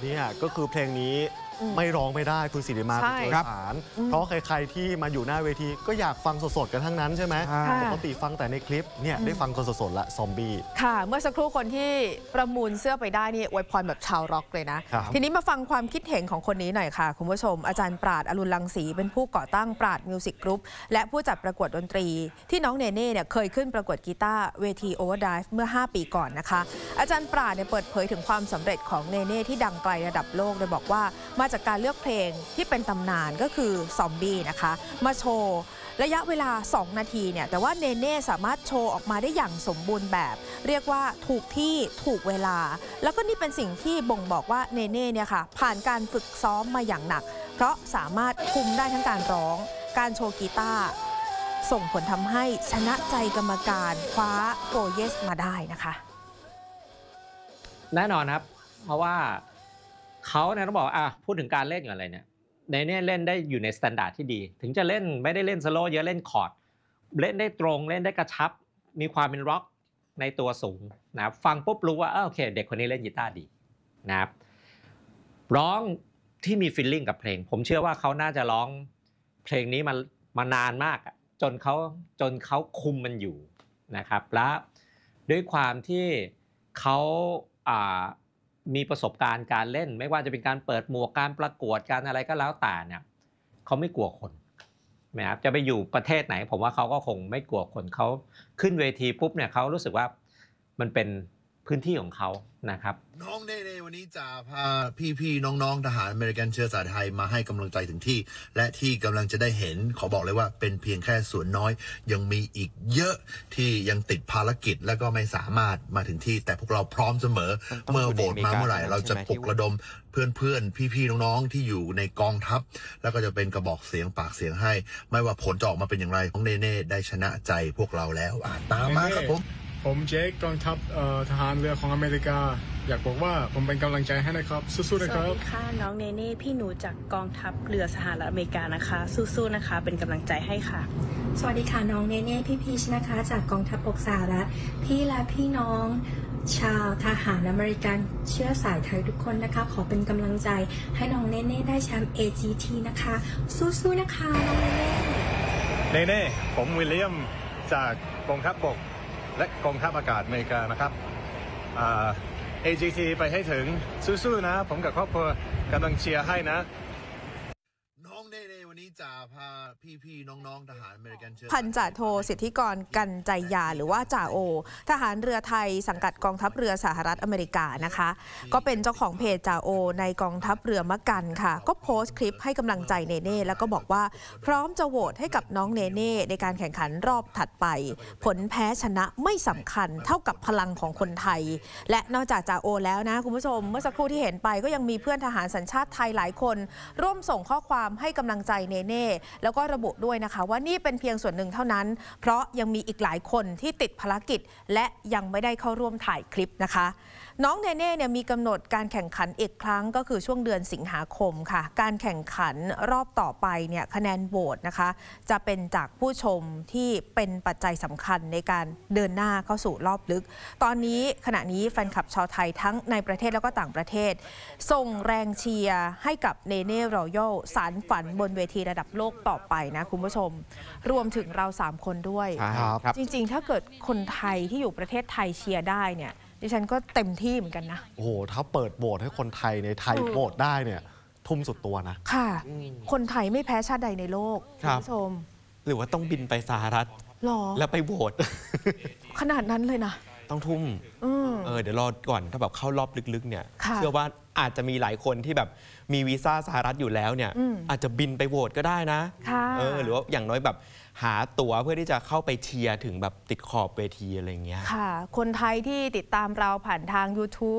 เนี่ยก็คือเพลงนี้ไม่ร้องไม่ได้คุณศิริมาคุณเจริญสารเพราะใครๆที่มาอยู่หน้าเวทีก็อยากฟังสดๆกันทั้งนั้นใช่ไหมปกติฟังแต่ในคลิปเนี่ยได้ฟังคนสดๆละซอมบี้ค่ะเมื่อสักครู่คนที่ประมูลเสื้อไปได้นี่อวยพรแบบชาวร็อกเลยนะทีนี้มาฟังความคิดเห็นของคนนี้หน่อยค่ะคุณผู้ชมอาจารย์ปราดอรุณรังสีเป็นผู้ก่อตั้งปราดมิวสิกกรุ๊ปและผู้จัดประกวดดนตรีที่น้องเนเน่เนี่ยเคยขึ้นประกวดกีตาร์เวที Overdrive เมื่อ5 ปีก่อนนะคะอาจารย์ปราดเนี่ยเปิดเผยถึงความสำเร็จของเนเน่ที่ดังไกลระดับโลกโดยบอกว่ามาจากการเลือกเพลงที่เป็นตำนานก็คือซอมบี้นะคะมาโชว์ระยะเวลา2 นาทีเนี่ยแต่ว่าเนเน่สามารถโชว์ออกมาได้อย่างสมบูรณ์แบบเรียกว่าถูกที่ถูกเวลาแล้วก็นี่เป็นสิ่งที่บ่งบอกว่าเนเน่เนี่ยค่ะผ่านการฝึกซ้อมมาอย่างหนักเพราะสามารถคุมได้ทั้งการร้องการโชว์กีตาร์ส่งผลทำให้ชนะใจกรรมการคว้าโกเยสมาได้นะคะแน่นอนครับเพราะว่าเขาเนี่ยต้องบอกพูดถึงการเล่นอะไรเนี่ยในนี้เล่นได้อยู่ในสแตนดาร์ดที่ดีถึงจะเล่นไม่ได้เล่นสโลว์เยอะเล่นคอร์ดเล่นได้ตรงเล่นได้กระชับมีความเป็นร็อกในตัวสูงนะครับฟังปุ๊บรู้ว่าโอเคเด็กคนนี้เล่นกีตาร์ดีนะครับร้องที่มีฟีลลิ่งกับเพลงผมเชื่อว่าเขาน่าจะร้องเพลงนี้มานานมากจนเขาคุมมันอยู่นะครับและด้วยความที่เขามีประสบการณ์การเล่นไม่ว่าจะเป็นการเปิดหมวกการประกวดการอะไรก็แล้วแต่เนี่ยเขาไม่กลัวคนนะครับจะไปอยู่ประเทศไหนผมว่าเขาก็คงไม่กลัวคนเขาขึ้นเวทีปุ๊บเนี่ยเขารู้สึกว่ามันเป็นพื้นที่ของเขานะครับน้องเน่วันนี้จะพาพี่ๆน้องๆทหารอเมริกันเชื้อสายไทยมาให้กำลังใจถึงที่และที่กำลังจะได้เห็นขอบอกเลยว่าเป็นเพียงแค่ส่วนน้อยยังมีอีกเยอะที่ยังติดภารกิจและก็ไม่สามารถมาถึงที่แต่พวกเราพร้อมเสมอเมื่อโหวตมาเมื่อไหร่เราจะปลุกระดมเพื่อนๆพี่ๆน้องๆที่อยู่ในกองทัพแล้วก็จะเป็นกระบอกเสียงปากเสียงให้ไม่ว่าผลจะออกมาเป็นอย่างไรน้องเน่ได้ชนะใจพวกเราแล้วตามมาครับผมเจคกองทัพทหารเรือของอเมริกาอยากบอกว่าผมเป็นกำลังใจให้นะครับสู้ๆนะครับสวัสดีค่ะน้องเนเน่พี่หนูจากกองทัพเรือสหรัฐอเมริกานะคะสู้ๆนะคะเป็นกำลังใจให้ค่ะสวัสดีค่ะน้องเนเน่พี่พีชนะคะจากกองทัพบกสหรัฐพี่และพี่น้องชาวทหารอเมริกันเชื้อสายไทยทุกคนนะคะขอเป็นกำลังใจให้น้องเนเน่ได้แชมป์ AGT นะคะสู้ๆนะคะน้องเนเน่ผมวิลเลียมจากกองทัพบกและกองทัพอากาศอเมริกานะครับAGT ไปให้ถึงสู้ๆนะผมกับครอบครัวกำลังเชียร์ให้นะน้องเน่วันนี้จะพาพี่ๆน้องๆทหารอเมริกันพันจ่าโทสิทธิกรกันใจยาหรือว่าจ่าโอทหารเรือไทยสังกัดกองทัพเรือสหรัฐอเมริกานะคะก็เป็นเจ้าของเพจจ่าโอในกองทัพเรือมะกันค่ะก็โพสต์คลิปให้กำลังใจเนเน่แล้วก็บอกว่าพร้อมจะโหวตให้กับน้องเนเน่ในการแข่งขันรอบถัดไปผลแพ้ชนะไม่สำคัญเท่ากับพลังของคนไทยและนอกจากจ่าโอแล้วนะคุณผู้ชมเมื่อสักครู่ที่เห็นไปก็ยังมีเพื่อนทหารสัญชาติไทยหลายคนร่วมส่งข้อความให้กำลังใจเนเน่แล้วก็ระบุด้วยนะคะว่านี่เป็นเพียงส่วนหนึ่งเท่านั้นเพราะยังมีอีกหลายคนที่ติดภารกิจและยังไม่ได้เข้าร่วมถ่ายคลิปนะคะน้องเนเน่เนี่ยมีกำหนดการแข่งขันอีกครั้งก็คือช่วงเดือนสิงหาคมค่ะการแข่งขันรอบต่อไปเนี่ยคะแนนโหวตนะคะจะเป็นจากผู้ชมที่เป็นปัจจัยสำคัญในการเดินหน้าเข้าสู่รอบลึกตอนนี้ขณะนี้แฟนคลับชาวไทยทั้งในประเทศแล้วก็ต่างประเทศส่งแรงเชียร์ให้กับเนเน่รอยัลสารฝันบนเวทีระดับโลกต่อไปนะคุณผู้ชมรวมถึงเรา3คนด้วยจริงๆถ้าเกิดคนไทยที่อยู่ประเทศไทยเชียร์ได้เนี่ยดิฉันก็เต็มที่เหมือนกันนะโอ้โหถ้าเปิดโหวตให้คนไทยในไทยโหวตได้เนี่ยทุ่มสุดตัวนะค่ะคนไทยไม่แพ้ชาติใดในโลกคุณผู้ชมหรือว่าต้องบินไปสหรัฐแล้วไปโหวตขนาดนั้นเลยนะต้องทุ่มเดี๋ยวรอก่อนถ้าแบบเข้ารอบลึกๆเนี่ยเชื่อว่าอาจจะมีหลายคนที่แบบมีวีซ่าสหรัฐอยู่แล้วเนี่ยอาจจะบินไปโหวตก็ได้นะหรือว่าอย่างน้อยแบบหาตั๋วเพื่อที่จะเข้าไปเชียร์ถึงแบบติดขอบเวทีอะไรเงี้ยค่ะคนไทยที่ติดตามเราผ่านทาง YouTube